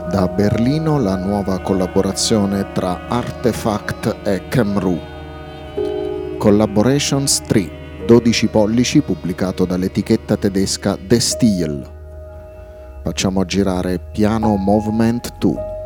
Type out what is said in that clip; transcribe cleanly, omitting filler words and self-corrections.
Da Berlino la nuova collaborazione tra Artefact e Kemru. Collaborations 3, 12 pollici, pubblicato dall'etichetta tedesca The Steel. Facciamo girare Piano Movement 2.